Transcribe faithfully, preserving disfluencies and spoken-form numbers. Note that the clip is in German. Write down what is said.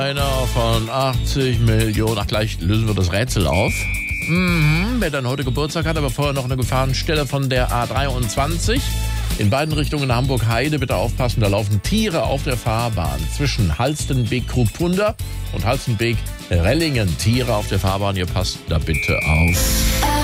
Einer von achtzig Millionen. Ach, gleich lösen wir das Rätsel auf. Mhm, wer dann heute Geburtstag hat, aber vorher noch eine Gefahrenstelle von der A dreiundzwanzig. In beiden Richtungen Hamburg-Heide, bitte aufpassen, da laufen Tiere auf der Fahrbahn. Zwischen Halstenbek-Krupunda und Halstenbek-Rellingen. Tiere auf der Fahrbahn, ihr passt da bitte auf.